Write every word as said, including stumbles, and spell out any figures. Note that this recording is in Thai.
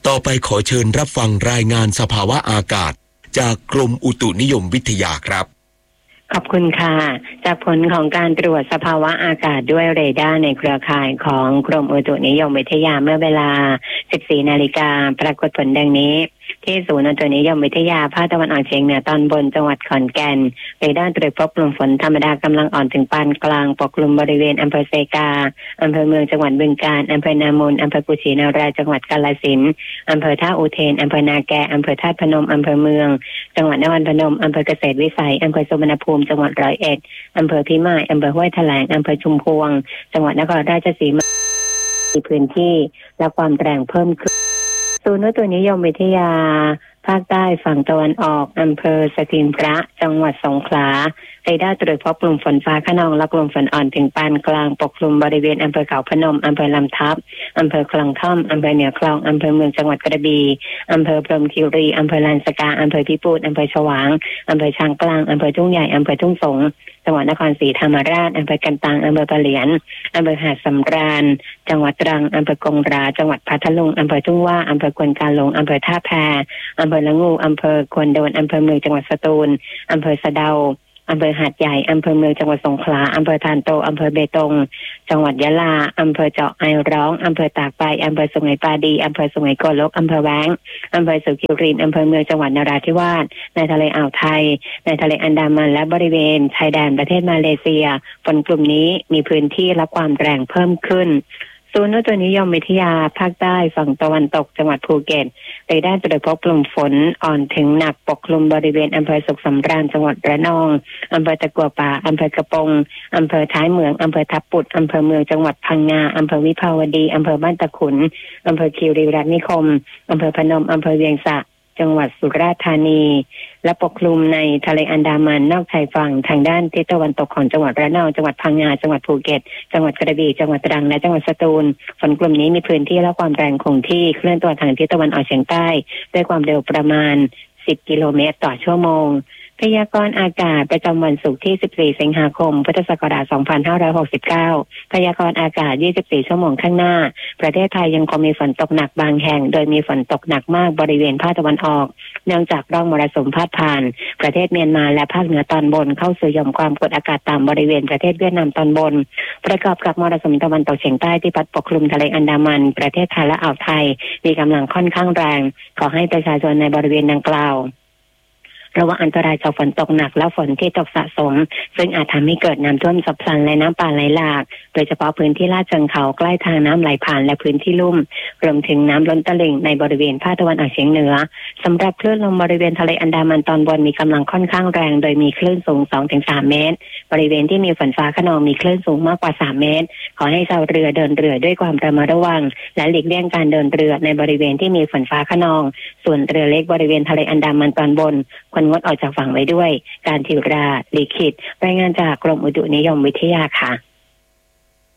ต่อไปขอเชิญรับฟังรายงานสภาวะอากาศจากกรมอุตุนิยมวิทยาครับขอบคุณค่ะจากผลของการตรวจสภาวะอากาศด้วยเรดาร์ในเครือข่ายของกรมอุตุนิยมวิทยาเมื่อเวลา สิบสี่นาฬิกา ปรากฏผลดังนี้ที่ศูนย์อุตุนิยมวิทยาภาคตะวันออกเฉียงเหนือตอนบนจังหวัดขอนแก่นเรดาร์ตรวจพบกลุ่มฝนธรรมดากำลังอ่อนถึงปานกลางปกคลุมบริเวณอำเภอเซกาอำเภอเมืองจังหวัดบึงกาฬอำเภอนามูลอำเภอกุชินารายจังหวัดกาฬสินธุ์อำเภอท่าอุเทนอำเภอนาแกอำเภอธาตุพนมอำเภอเมืองจังหวัดนครพนมอำเภอเกษตรวิสัยอำเภอสุวรรณภูมิจังหวัดร้อยเอ็ดอำเภอพิมายอำเภอห้วยแถลงอำเภอชุมพวงจังหวัดนครราชสีมามีพื้นที่และความแรงเพิ่มขึ้นศูนย์อุตุนิยมวิทยาภาคใต้ฝั่งตะวันออกอำเภอสถิงพระจังหวัดสงขลาเรดาร์ตรวจพบกลุ่มฝนฟ้าคะนองและกลุ่มฝนอ่อนถึงปานกลางปกคลุมบริเวณอำเภอเขาพนมอำเภอลำทับอำเภอคลองท่อมอำเภอเหนือคลองอำเภอเมืองจังหวัดกระบี่อำเภอพรหมคีรีอำเภอลานสกาอำเภอพิปูนอำเภอฉวางอำเภอช้างกลางอำเภอทุ่งใหญ่อำเภอทุ่งสงจังหวัดนครศรีธรรมราชอำเภอกันตังอำเภอปะเหลียนอำเภอหาดสำราญจังหวัดตรังอำเภอกงราจังหวัดพัทลุงอำเภอทุ่งว่าอำเภอควนกาหลงอำเภอท่าแพอำเภอละงูอำเภอควนโดนอำเภอเมืองจังหวัดสตูลอำเภอสะเดาอำเภอหาดใหญ่อำเภอเมืองจังหวัดสงขลาอำเภอธารโตอำเภอเบตงจังหวัดยะลาอำเภอเจาะไอร้องอำเภอตากใบอำเภอสุไหงปาดีอำเภอสุไหงโกลกอำเภอแว้งอำเภอสุขิรินอำเภอเมืองจังหวัดนราธิวาสในทะเลอ่าวไทยในทะเลอันดามันและบริเวณชายแดนประเทศมาเลเซียฝนกลุ่มนี้มีพื้นที่รับความแรงเพิ่มขึ้นศูนย์อุตุนิยมวิทยาภาคใต้ฝั่งตะวันตกจังหวัดภูเก็ตเรดาร์ตรวจพบกลุ่มฝนอ่อนถึงหนักปกคลุมบริเวณอำเภอสุขสำราญจังหวัดระนองอำเภอตะกัวป่าอำเภอกระปงอำเภอท้ายเหมืองอำเภอทับปุดอำเภอเมืองจังหวัดพังงาอำเภอวิภาวดีอำเภอบ้านตะขุนอำเภอคีรีรัตน์นิคมอำเภอพนมอำเภอเวียงสะจังหวัดสุราษฎร์ธานีและปกคลุมในทะเลอันดามันนอกชายฝั่งทางด้านทิศตะวันตกของจังหวัดระนองจังหวัดพังงาจังหวัดภูเก็ตจังหวัดกระบี่จังหวัดตรังและจังหวัดสตูลฝนกลุ่มนี้มีพื้นที่และความแรงคงที่เคลื่อนตัวทางทิศตะวันออกเฉียงใต้ด้วยความเร็วประมาณสิบกิโลเมตรต่อชั่วโมงพยากรณ์อากาศประจำวันศุกร์ที่สิบสี่สิงหาคมพุทธศักราชสองพันห้าร้อยหกสิบเก้าพยากรณ์อากาศยี่สิบสี่ชั่วโมงข้างหน้าประเทศไทยยังคงมีฝนตกหนักบางแห่งโดยมีฝนตกหนักมากบริเวณภาคตะวันออกเนื่องจากร่องมรสุมพาดผ่านประเทศเมียนมาและภาคเหนือตอนบนเข้าสู่หย่อมความกดอากาศต่ำบริเวณประเทศเวียดนามตอนบนประกอบกับมรสุมตะวันตกเฉียงใต้ที่พัดปกคลุมทะเลอันดามันประเทศไทยและอ่าวไทยมีกำลังค่อนข้างแรงขอให้ประชาชนในบริเวณดังกล่าวระวังอันตรายจากฝนตกหนักและฝนที่ตกสะสมซึ่งอาจทำให้เกิดน้ำท่วมฉับพลันและน้ำป่าไหลหลากโดยเฉพาะพื้นที่ลาดเชิงเขาใกล้ทางน้ำไหลผ่านและพื้นที่ลุ่มรวมถึงน้ำล้นตลิ่งในบริเวณภาคตะวันออกเฉียงเหนือสำหรับคลื่นลมบริเวณทะเลอันดามันตอนบนมีกำลังค่อนข้างแรงโดยมีคลื่นสูง สองถึงสาม เมตรบริเวณที่มีฝนฟ้าคะนองมีคลื่นสูงมากกว่าสามเมตรขอให้ชาวเรือเดินเรือด้วยความระมัดระวังและหลีกเลี่ยงการเดินเรือในบริเวณที่มีฝนฟ้าคะนองส่วนเรือเล็กบริเวณทะเลอันดามันตอนบนควรงดออกจากฝั่งไว้ด้วยการทิวราลีขิตรายงานจากกรมอุตุนิยมวิทยาค่ะ